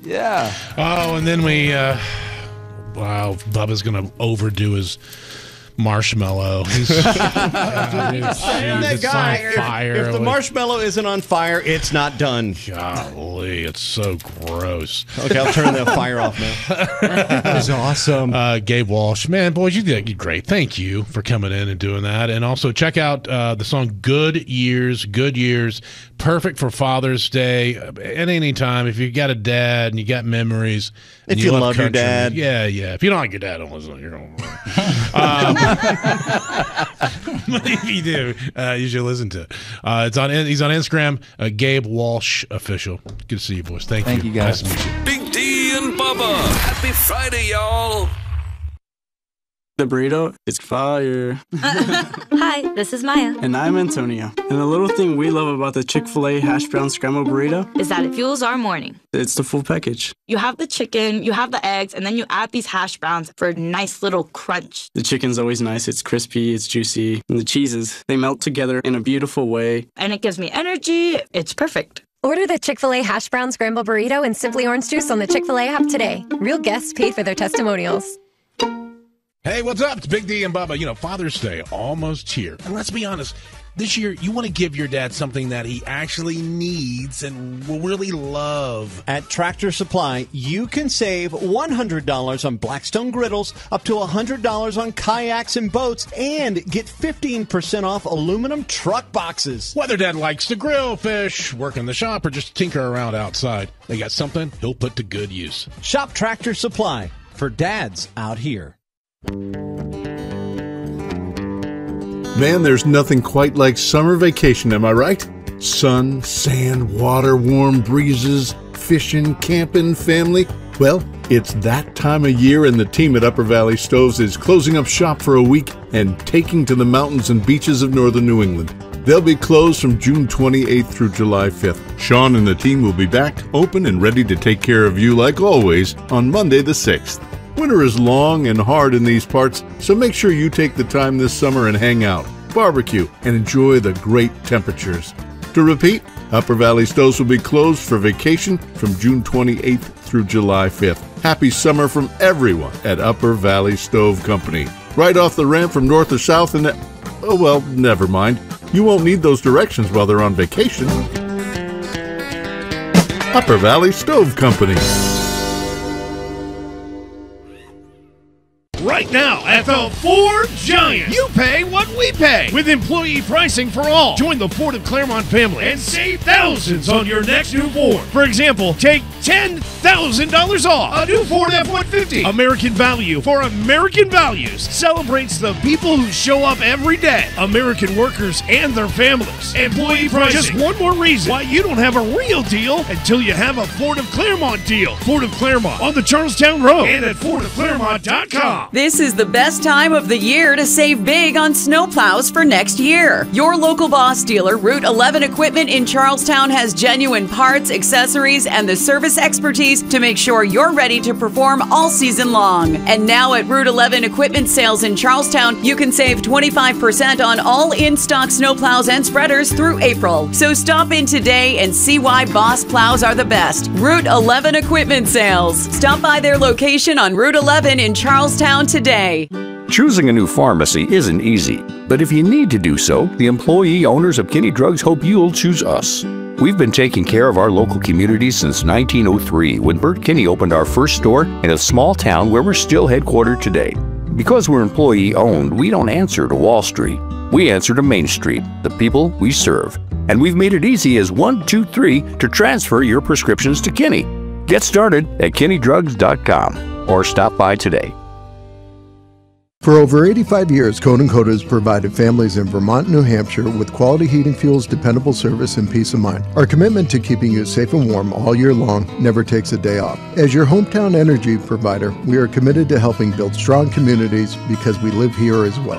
Yeah. Oh, and then Bubba's going to overdo his marshmallow. He's that guy. on fire. If the marshmallow isn't on fire, it's not done. Golly, it's so gross. Okay, I'll turn the fire off now. That was awesome. Gabe Walsh, man, boys, you did great. Thank you for coming in and doing that. And also check out the song "Good Years." Good Years, perfect for Father's Day at any time. If you got a dad and you got memories, and if you love country, your dad, yeah. If you don't like your dad, don't listen. You don't. But if you do, you should listen to it. He's on Instagram, Gabe Walsh Official. Good to see you, boys. Thank you. You guys. Nice to meet you. Big D and Bubba. Happy Friday, y'all. The burrito is fire. Hi, this is Maya. And I'm Antonio. And the little thing we love about the Chick-fil-A hash brown scrambled burrito is that it fuels our morning. It's the full package. You have the chicken, you have the eggs, and then you add these hash browns for a nice little crunch. The chicken's always nice. It's crispy, it's juicy. And the cheeses, they melt together in a beautiful way. And it gives me energy. It's perfect. Order the Chick-fil-A hash brown scrambled burrito and Simply Orange Juice on the Chick-fil-A app today. Real guests paid for their testimonials. Hey, what's up? It's Big D and Bubba. You know, Father's Day almost here. And let's be honest, this year you want to give your dad something that he actually needs and will really love. At Tractor Supply, you can save $100 on Blackstone griddles, up to $100 on kayaks and boats, and get 15% off aluminum truck boxes. Whether dad likes to grill, fish, work in the shop, or just tinker around outside, they got something he'll put to good use. Shop Tractor Supply for dads out here. Man, there's nothing quite like summer vacation, am I right? Sun, sand, water, warm breezes, fishing, camping, family. Well, it's that time of year, and the team at Upper Valley Stoves is closing up shop for a week and taking to the mountains and beaches of northern New England. They'll be closed from June 28th through July 5th. Sean and the team will be back, open and ready to take care of you like always on Monday the 6th. Winter is long and hard in these parts, so make sure you take the time this summer and hang out, barbecue, and enjoy the great temperatures. To repeat, Upper Valley Stoves will be closed for vacation from June 28th through July 5th. Happy summer from everyone at Upper Valley Stove Company. Right off the ramp from north to south and... oh, well, never mind. You won't need those directions while they're on vacation. Upper Valley Stove Company. Right now at the Ford Giant, you pay what we pay with employee pricing for all. Join the Ford of Claremont family and save thousands on your next new Ford. For example, take $10,000 off a new Ford F-150. American Value for American Values celebrates the people who show up every day, American workers and their families. Employee pricing. Just one more reason why you don't have a real deal until you have a Ford of Claremont deal. Ford of Claremont on the Charlestown Road and at FordofClaremont.com. This is the best time of the year to save big on snowplows for next year. Your local Boss dealer, Route 11 Equipment in Charlestown, has genuine parts, accessories, and the service expertise to make sure you're ready to perform all season long. And now at Route 11 Equipment Sales in Charlestown, you can save 25% on all in-stock snowplows and spreaders through April. So stop in today and see why Boss plows are the best. Route 11 Equipment Sales. Stop by their location on Route 11 in Charlestown today. Choosing a new pharmacy isn't easy, but if you need to do so, the employee owners of Kinney Drugs hope you'll choose us. We've been taking care of our local community since 1903 when Bert Kinney opened our first store in a small town where we're still headquartered today. Because we're employee owned, we don't answer to Wall Street. We answer to Main Street, the people we serve. And we've made it easy as 1, 2, 3 to transfer your prescriptions to Kinney. Get started at KinneyDrugs.com or stop by today. For over 85 years, Code & Code has provided families in Vermont and New Hampshire with quality heating fuels, dependable service, and peace of mind. Our commitment to keeping you safe and warm all year long never takes a day off. As your hometown energy provider, we are committed to helping build strong communities because we live here as well.